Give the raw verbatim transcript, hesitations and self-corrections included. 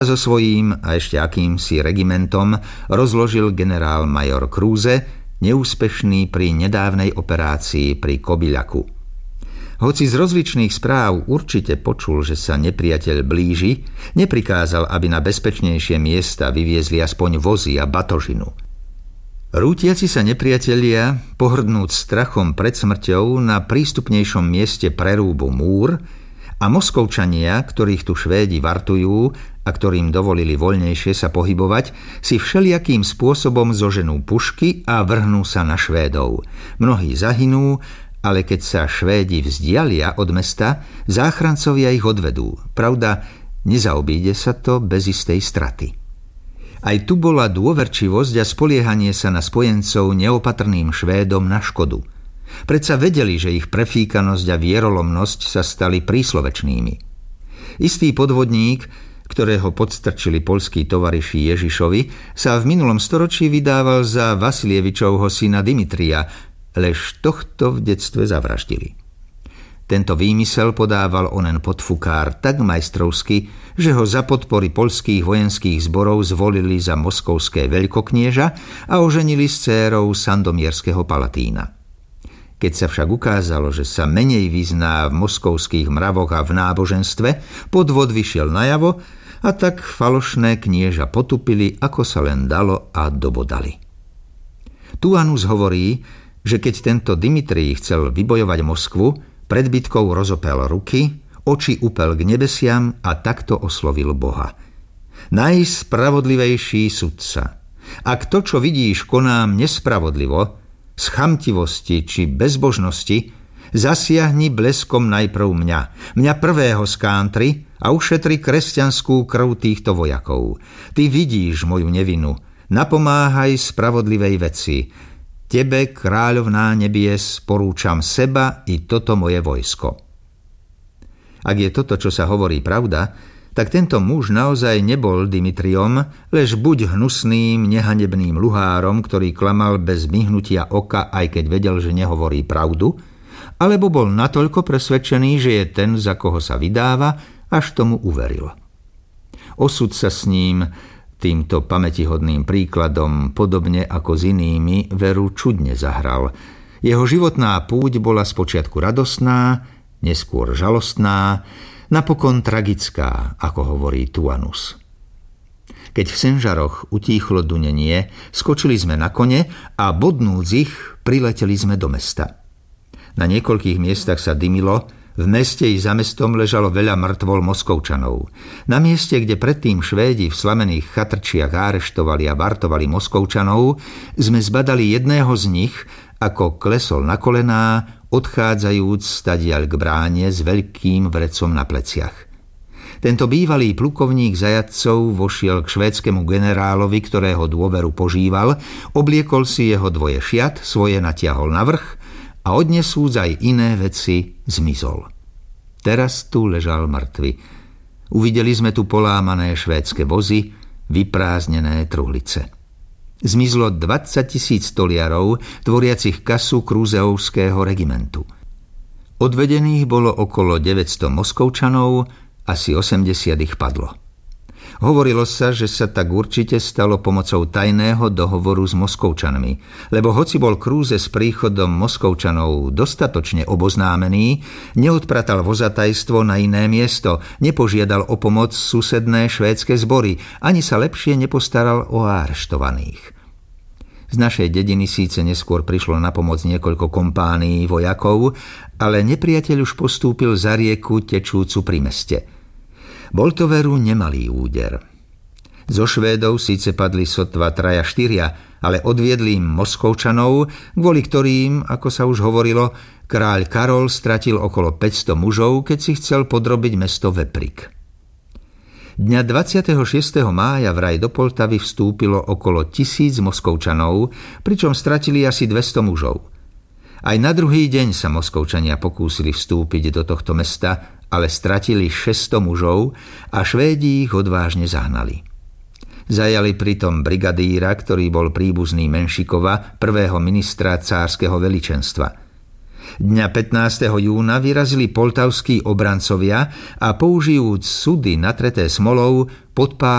So svojím a ešte akýmsi regimentom rozložil generál major Kruse, neúspešný pri nedávnej operácii pri Kobyľaku. Hoci z rozličných správ určite počul, že sa nepriateľ blíži, neprikázal, aby na bezpečnejšie miesta vyviezli aspoň vozy a batožinu. Rútiaci sa nepriatelia, pohrdnúť strachom pred smrťou, na prístupnejšom mieste prerúbu múr a Moskovčania, ktorých tu Švédi vartujú a ktorým dovolili voľnejšie sa pohybovať, si všelijakým spôsobom zoženú pušky a vrhnú sa na Švédov. Mnohí zahynú, ale keď sa Švédi vzdialia od mesta, záchrancovia ich odvedú. Pravda, nezaobíde sa to bez istej straty. Aj tu bola dôverčivosť a spoliehanie sa na spojencov neopatrným Švédom na škodu. Predsa vedeli, že ich prefíkanosť a vierolomnosť sa stali príslovečnými. Istý podvodník, ktorého podstrčili poľskí tovariši Ježišovi, sa v minulom storočí vydával za Vasilievičovho syna Dimitria, lež tohto v detstve zavraždili. Tento výmysel podával onen podfukár tak majstrovsky, že ho za podpory poľských vojenských zborov zvolili za moskovské veľkoknieža a oženili s dcérou sandomierského palatína. Keď sa však ukázalo, že sa menej vyzná v moskovských mravoch a v náboženstve, podvod vyšiel najavo a tak falošné knieža potupili, ako sa len dalo, a dobodali. Tuanus hovorí, že keď tento Dimitrij chcel vybojovať Moskvu, pred bitkou rozopel ruky, oči upel k nebesiam a takto oslovil Boha. Najspravodlivejší sudca, ak to, čo vidíš, konám nespravodlivo, z chamtivosti či bezbožnosti, zasiahni bleskom najprv mňa, mňa prvého z kántry a ušetri kresťanskú krv týchto vojakov. Ty vidíš moju nevinu, napomáhaj spravodlivej veci. Tebe, kráľovná nebies, porúčam seba i toto moje vojsko. Ak je toto, čo sa hovorí, pravda, tak tento muž naozaj nebol Dimitriom, lež buď hnusným, nehanebným luhárom, ktorý klamal bez myhnutia oka, aj keď vedel, že nehovorí pravdu, alebo bol natoľko presvedčený, že je ten, za koho sa vydáva, až tomu uveril. Osud sa s ním, týmto pamätihodným príkladom, podobne ako s inými, veru čudne zahral. Jeho životná púť bola spočiatku radosná, neskôr žalostná, napokon tragická, ako hovorí Tuanus. Keď v Senžaroch utíchlo dunenie, skočili sme na kone a bodnúc ich, prileteli sme do mesta. Na niekoľkých miestach sa dymilo, v meste i za mestom ležalo veľa mŕtvol Moskovčanov. Na mieste, kde predtým Švédi v slamených chatrčiach areštovali a vartovali Moskovčanov, sme zbadali jedného z nich, ako klesol na kolená, odchádzajúc stadiaľ k bráne s veľkým vrecom na pleciach. Tento bývalý plukovník zajatcov vošiel k švédskému generálovi, ktorého dôveru požíval, obliekol si jeho dvoje šiat, svoje natiahol na vrch a odnesúc aj iné veci, zmizol. Teraz tu ležal mŕtvy. Uvideli sme tu polámané švédske vozy, vyprázdnené truhlice. Zmizlo dvadsaťtisíc stoliarov, tvoriacich kasu Kruzeovského regimentu. Odvedených bolo okolo deväťsto Moskovčanov, asi osemdesiat ich padlo. Hovorilo sa, že sa tak určite stalo pomocou tajného dohovoru s Moskovčanmi, lebo hoci bol Kruse s príchodom Moskovčanov dostatočne oboznámený, neodpratal vozatajstvo na iné miesto, nepožiadal o pomoc susedné švédske zbory, ani sa lepšie nepostaral o areštovaných. Z našej dediny síce neskôr prišlo na pomoc niekoľko kompánií vojakov, ale nepriateľ už postúpil za rieku tečúcu pri meste. Bol to veru nemalý úder. Zo Švédov síce padli sotva traja štyria, ale odviedli im Moskovčanov, kvôli ktorým, ako sa už hovorilo, kráľ Karol stratil okolo päťsto mužov, keď si chcel podrobiť mesto Veprik. Dňa dvadsiateho šiesteho mája vraj do Poltavy vstúpilo okolo tisíc Moskovčanov, pričom stratili asi dvesto mužov. Aj na druhý deň sa Moskovčania pokúsili vstúpiť do tohto mesta, ale stratili šesťsto mužov a Švédi ich odvážne zahnali. Zajali pritom brigadíra, ktorý bol príbuzný Menšikova, prvého ministra cárskeho veličenstva. Dňa pätnásteho júna vyrazili poltavskí obrancovia a použijúc sudy natreté smolou podpálili